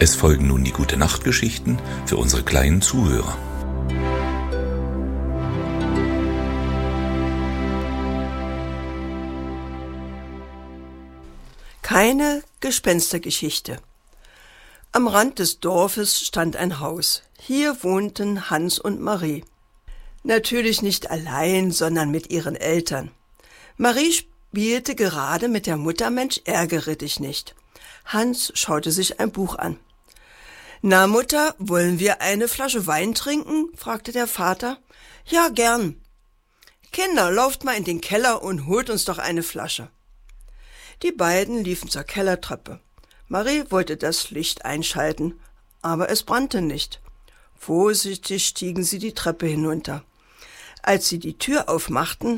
Es folgen nun die Gute-Nacht-Geschichten für unsere kleinen Zuhörer. Keine Gespenstergeschichte. Am Rand des Dorfes stand ein Haus. Hier wohnten Hans und Marie. Natürlich nicht allein, sondern mit ihren Eltern. Marie spielte gerade mit der Mutter Mensch, ärgere dich nicht. Hans schaute sich ein Buch an. »Na Mutter, wollen wir eine Flasche Wein trinken?« fragte der Vater. »Ja, gern.« »Kinder, lauft mal in den Keller und holt uns doch eine Flasche.« Die beiden liefen zur Kellertreppe. Marie wollte das Licht einschalten, aber es brannte nicht. Vorsichtig stiegen sie die Treppe hinunter. Als sie die Tür aufmachten,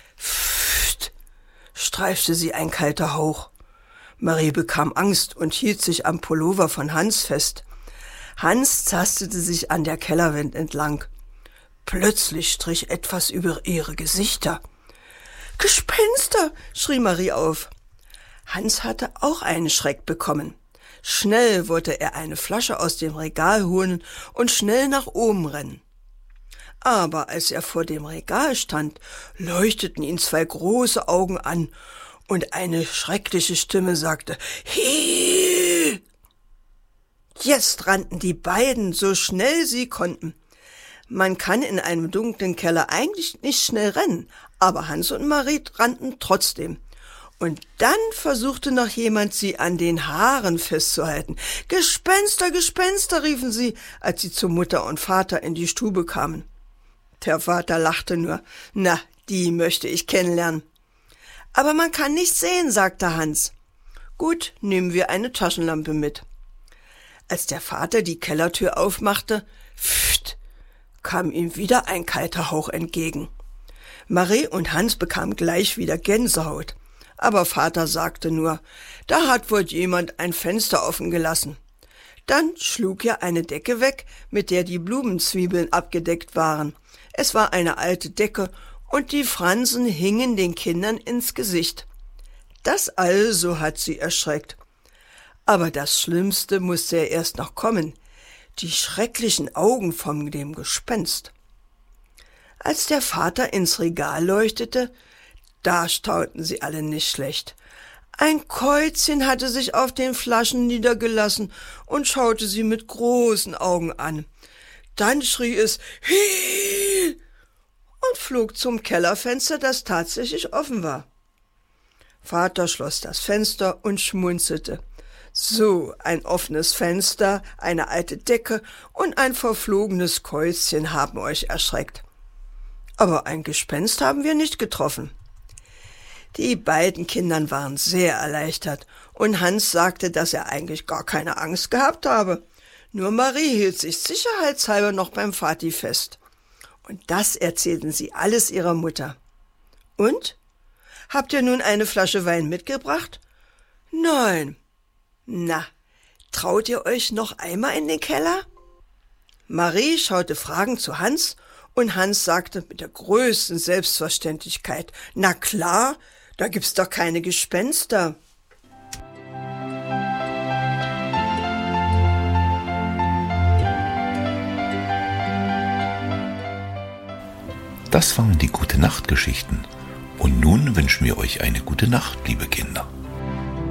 streifte sie ein kalter Hauch. Marie bekam Angst und hielt sich am Pullover von Hans fest. Hans tastete sich an der Kellerwand entlang. Plötzlich strich etwas über ihre Gesichter. »Gespenster!« schrie Marie auf. Hans hatte auch einen Schreck bekommen. Schnell wollte er eine Flasche aus dem Regal holen und schnell nach oben rennen. Aber als er vor dem Regal stand, leuchteten ihn zwei große Augen an und eine schreckliche Stimme sagte, »Hi!« Jetzt rannten die beiden so schnell sie konnten. Man kann in einem dunklen Keller eigentlich nicht schnell rennen, aber Hans und Marie rannten trotzdem. Und dann versuchte noch jemand, sie an den Haaren festzuhalten. »Gespenster, Gespenster«, riefen sie, als sie zu Mutter und Vater in die Stube kamen. Der Vater lachte nur. »Na, die möchte ich kennenlernen.« »Aber man kann nichts sehen«, sagte Hans. »Gut, nehmen wir eine Taschenlampe mit.« Als der Vater die Kellertür aufmachte, kam ihm wieder ein kalter Hauch entgegen. Marie und Hans bekamen gleich wieder Gänsehaut. Aber Vater sagte nur, da hat wohl jemand ein Fenster offen gelassen. Dann schlug er eine Decke weg, mit der die Blumenzwiebeln abgedeckt waren. Es war eine alte Decke und die Fransen hingen den Kindern ins Gesicht. Das also hat sie erschreckt. Aber das Schlimmste musste ja erst noch kommen, die schrecklichen Augen von dem Gespenst. Als der Vater ins Regal leuchtete, da staunten sie alle nicht schlecht. Ein Käuzchen hatte sich auf den Flaschen niedergelassen und schaute sie mit großen Augen an. Dann schrie es »Hi!« und flog zum Kellerfenster, das tatsächlich offen war. Vater schloss das Fenster und schmunzelte. So, ein offenes Fenster, eine alte Decke und ein verflogenes Käuzchen haben euch erschreckt. Aber ein Gespenst haben wir nicht getroffen. Die beiden Kinder waren sehr erleichtert und Hans sagte, dass er eigentlich gar keine Angst gehabt habe. Nur Marie hielt sich sicherheitshalber noch beim Vati fest. Und das erzählten sie alles ihrer Mutter. Und? Habt ihr nun eine Flasche Wein mitgebracht? Nein. Na, traut ihr euch noch einmal in den Keller? Marie schaute fragend zu Hans und Hans sagte mit der größten Selbstverständlichkeit, na klar, da gibt's doch keine Gespenster. Das waren die Gute-Nacht-Geschichten. Und nun wünschen wir euch eine gute Nacht, liebe Kinder.